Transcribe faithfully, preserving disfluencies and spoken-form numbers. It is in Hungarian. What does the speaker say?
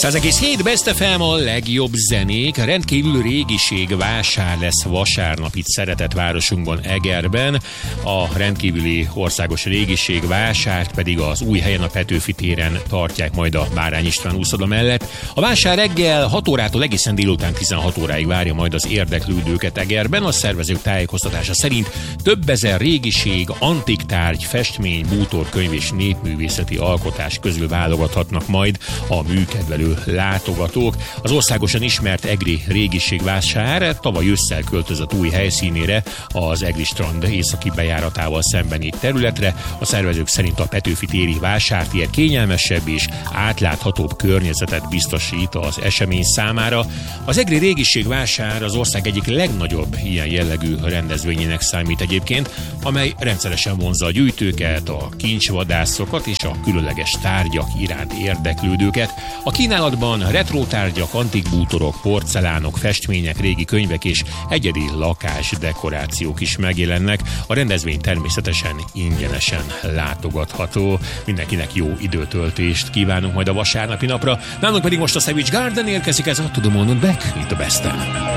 száz egész hét Best ef em a legjobb zenék. Rendkívül régiség vásár lesz vasárnap itt szeretett városunkban, Egerben. A rendkívüli országos régiség vásárt pedig az új helyen, a Petőfi téren tartják majd a Bárány István úszoda mellett. A vásár reggel hat órától egészen délután tizenhat óráig várja majd az érdeklődőket Egerben. A szervezők tájékoztatása szerint több ezer régiség, antik tárgy, festmény, bútorkönyv és népművészeti alkotás közül válogathatnak majd a műkedvelő látogatók. Az országosan ismert egri régiségvásár tavaly ősszel költözött új helyszínére, az Egri strand északi bejáratával szembeni területre. A szervezők szerint a Petőfi téri vásártér kényelmesebb és átláthatóbb környezetet biztosít az esemény számára. Az egri régiségvásár az ország egyik legnagyobb ilyen jellegű rendezvényének számít egyébként, amely rendszeresen vonzza a gyűjtőket, a kincsvadászokat és a különleges tárgyak iránt érdeklődőket. A kínálatban retro tárgyak, antik bútorok, porcelánok, festmények, régi könyvek és egyedi lakásdekorációk is megjelennek. A rendezvény természetesen ingyenesen látogatható. Mindenkinek jó időtöltést kívánunk majd a vasárnapi napra. Nálunk pedig most a Savage Garden érkezik, ez a To The Moon and Back, itt a Best-en.